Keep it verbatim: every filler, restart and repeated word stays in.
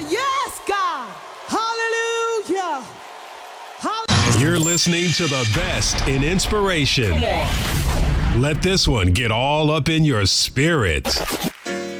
Yes, God. Hallelujah. You're listening to the best in inspiration. Let this one get all up in your spirit.